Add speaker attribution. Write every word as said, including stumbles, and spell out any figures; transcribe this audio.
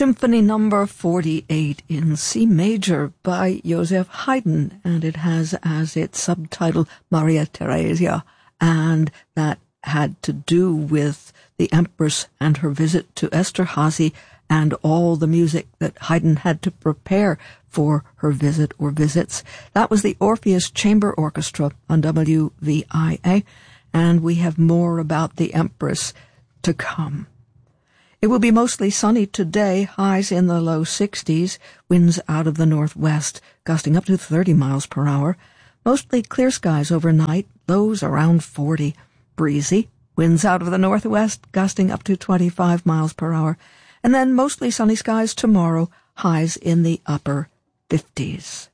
Speaker 1: Symphony Number forty-eight in C major by Joseph Haydn, and it has as its subtitle Maria Theresia, and that had to do with the Empress and her visit to Esterhazy and all the music that Haydn had to prepare for her visit or visits. That was the Orpheus Chamber Orchestra on W V I A, and we have more about the Empress to come. It will be mostly sunny today, highs in the low sixties, winds out of the northwest, gusting up to thirty miles per hour. Mostly clear skies overnight, lows around forty. Breezy, winds out of the northwest, gusting up to twenty-five miles per hour. And then mostly sunny skies tomorrow, highs in the upper fifties.